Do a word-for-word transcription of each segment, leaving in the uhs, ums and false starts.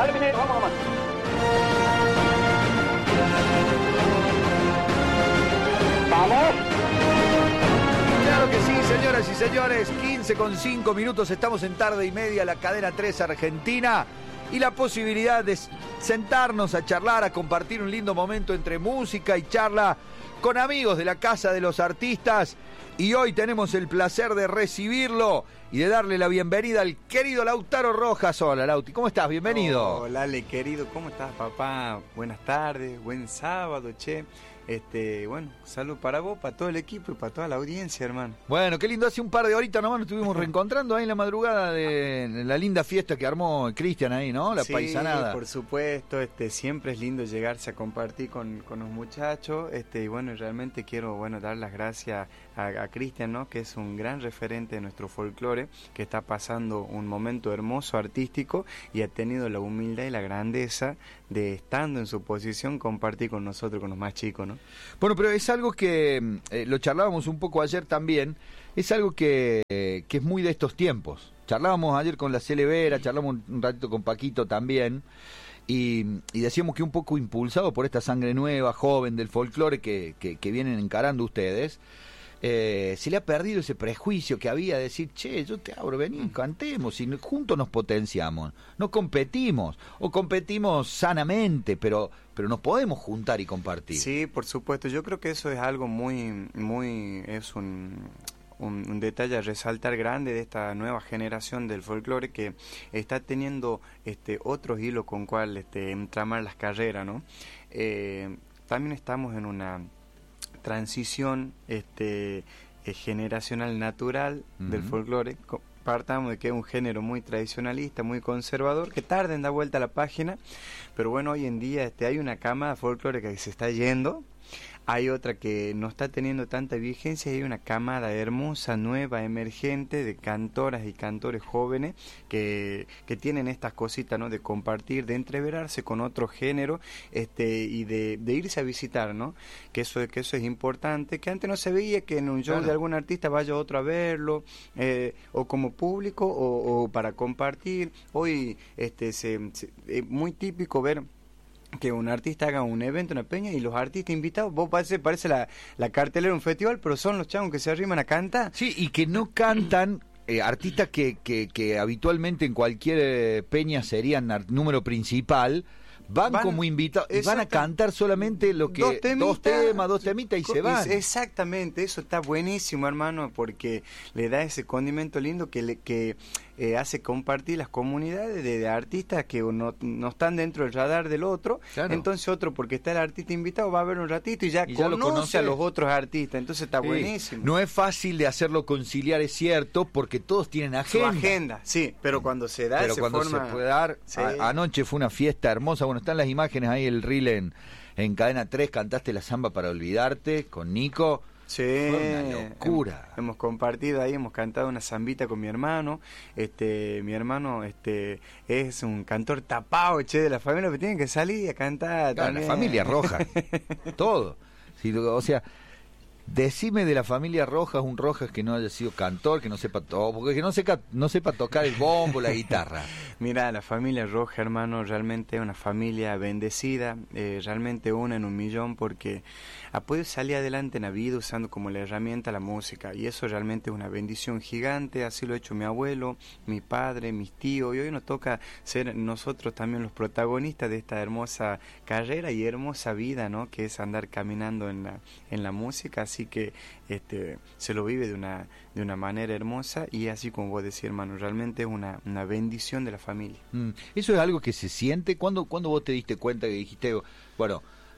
Dale, Minero, vamos nomás. Vamos. Claro que sí, señoras y señores, quince con cinco minutos, estamos en Tarde y Media, la cadena tres Argentina, y la posibilidad de sentarnos a charlar, a compartir un lindo momento entre música y charla con amigos de la Casa de los Artistas, y hoy tenemos el placer de recibirlo y de darle la bienvenida al querido Lautaro Rojas. Hola, Lauti, ¿cómo estás? Bienvenido. Hola, Ale, querido, ¿cómo estás, papá? Buenas tardes, buen sábado, che. Este, bueno, salud para vos, para todo el equipo y para toda la audiencia, hermano. Bueno, qué lindo, hace un par de horitas nomás nos estuvimos reencontrando ahí en la madrugada de la linda fiesta que armó Cristian ahí, ¿no? La sí, paisanada. Por supuesto, este, siempre es lindo llegarse a compartir con, con los muchachos, este, y bueno, realmente quiero, bueno, dar las gracias a, a Cristian, ¿no? Que es un gran referente de nuestro folclore, que está pasando un momento hermoso artístico y ha tenido la humildad y la grandeza de, estando en su posición, compartir con nosotros, con los más chicos, ¿no? Bueno, pero es algo que, eh, lo charlábamos un poco ayer también, es algo que, eh, que es muy de estos tiempos. Charlábamos ayer con la Celevera, charlamos un ratito con Paquito también, y, y decíamos que un poco impulsado por esta sangre nueva, joven del folclore que, que, que vienen encarando ustedes, Eh, se le ha perdido ese prejuicio que había de decir, che, yo te abro, vení, cantemos, y juntos nos potenciamos, no competimos, o competimos sanamente, pero pero nos podemos juntar y compartir. Sí, por supuesto, yo creo que eso es algo muy, muy, es un... Un, un detalle a resaltar grande de esta nueva generación del folclore, que está teniendo este otros hilos con cual este, entramar las carreras, ¿no? Eh, también estamos en una transición este eh, generacional natural uh-huh. del folclore. Partamos de que es un género muy tradicionalista, muy conservador, que tarda en dar vuelta a la página, pero bueno, hoy en día este hay una cama de folclore que se está yendo. Hay otra que no está teniendo tanta vigencia y hay una camada hermosa, nueva, emergente de cantoras y cantores jóvenes que, que tienen estas cositas, ¿no? De compartir, de entreverarse con otro género, este y de, de irse a visitar, ¿no? Que eso, que eso es importante, que antes no se veía que en un show claro. de algún artista vaya otro a verlo, eh, o como público o, o para compartir. Hoy este se, se, es muy típico ver que un artista haga un evento, una peña, y los artistas invitados, vos parece, parece la, la cartelera de un festival, pero son los chavos que se arriman a cantar. Sí, y que no cantan, eh, artistas que, que, que habitualmente en cualquier eh, peña serían número principal, van, van como invitados, y van a cantar solamente lo que dos, temita, dos temas, dos temitas y se van. Exactamente, eso está buenísimo, hermano, porque le da ese condimento lindo que le, que eh, hace compartir las comunidades de, de artistas que no, no están dentro del radar del otro. Claro. Entonces otro, porque está el artista invitado, va a ver un ratito y ya, y ya conoce, conoce a los otros artistas, entonces está sí. buenísimo. No es fácil de hacerlo conciliar, es cierto, porque todos tienen agenda. Su agenda, sí, pero cuando se da, pero se cuando forma... se puede dar, sí. a, anoche fue una fiesta hermosa. Bueno, están las imágenes ahí, el reel en, en Cadena tres, cantaste la samba para olvidarte con Nico. Sí, fue una locura. Hemos, hemos compartido ahí, hemos cantado una zambita con mi hermano. Este, mi hermano este es un cantor tapado, che, de la familia, que tienen que salir a cantar. Claro, también. La familia Rojas, todo. Sí, o sea, decime de la familia Rojas, un Rojas que no haya sido cantor, que no sepa todo, porque que no sepa, no sepa tocar el bombo, la guitarra. Mira, la familia Rojas, hermano, realmente es una familia bendecida, eh, realmente una en un millón, porque ha podido salir adelante en la vida usando como la herramienta la música, y eso realmente es una bendición gigante. Así lo ha hecho mi abuelo, mi padre, mis tíos, y hoy nos toca ser nosotros también los protagonistas de esta hermosa carrera y hermosa vida, ¿no? Que es andar caminando en la, en la música. Así que este se lo vive de una de una manera hermosa, y así como vos decís, hermano, realmente es una, una bendición de la familia. Mm, eso es algo que se siente. ¿Cuándo, cuando vos te diste cuenta que dijiste, bueno,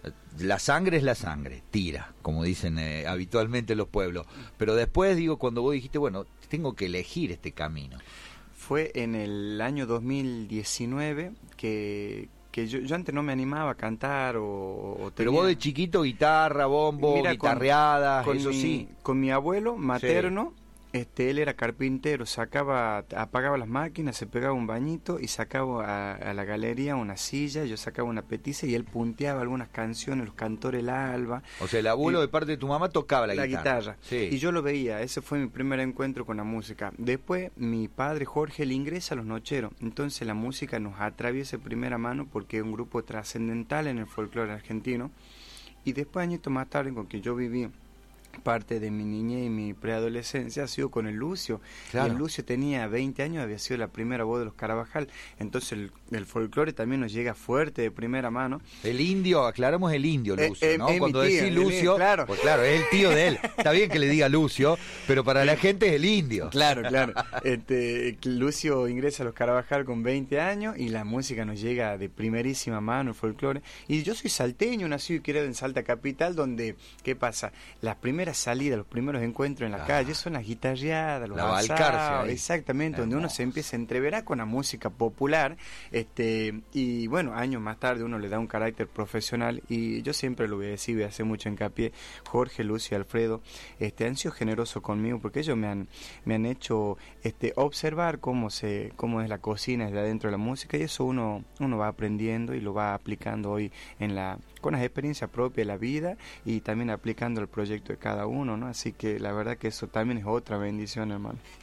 la sangre es la sangre, tira, como dicen eh, habitualmente los pueblos, pero después, digo, cuando vos dijiste, bueno, tengo que elegir este camino? Fue en el año dos mil diecinueve que... que yo, yo antes no me animaba a cantar o, o tenía... Pero vos de chiquito, guitarra, bombo, Mira, guitarreada, con, con eso mi, sí. Con mi abuelo materno, sí. este, él era carpintero, sacaba, apagaba las máquinas, se pegaba un bañito y sacaba a, a la galería una silla, yo sacaba una petiza y él punteaba algunas canciones, los cantores El Alba. O sea, el abuelo y, de parte de tu mamá tocaba la, la guitarra. guitarra. Sí. Y yo lo veía, ese fue mi primer encuentro con la música. Después, mi padre Jorge le ingresa a Los Nocheros, entonces la música nos atraviesa de primera mano porque es un grupo trascendental en el folclore argentino. Y después, añitos más tarde, con que yo viví parte de mi niñez y mi preadolescencia ha sido con el Lucio. Claro. Y el Lucio tenía veinte años, había sido la primera voz de los Carabajal, entonces el, el folclore también nos llega fuerte de primera mano. El indio, aclaramos el indio Lucio, Eh, eh, ¿no? es Cuando mi tío, decís el Lucio, indio, claro. pues claro, es el tío de él. Está bien que le diga Lucio, pero para la gente es el indio. Claro, claro. Este, Lucio ingresa a los Carabajal con veinte años y la música nos llega de primerísima mano, el folclore. Y yo soy salteño, nacido y criado en Salta Capital, donde, ¿qué pasa? Las primeras salidas, los primeros encuentros en la ah, calle son las guitarreadas, los la asados, exactamente, hermoso. Donde uno se empieza a entreverar con la música popular, este, y bueno, años más tarde uno le da un carácter profesional, y yo siempre lo voy a decir, voy a hacer mucho hincapié, Jorge, Lucio y Alfredo, este, han sido generosos conmigo, porque ellos me han, me han hecho este, observar cómo se, cómo es la cocina desde adentro de la música, y eso uno, uno va aprendiendo y lo va aplicando hoy en la, con las experiencias propias de la vida, y también aplicando el proyecto de cada uno, ¿no? Así que la verdad que eso también es otra bendición, hermano.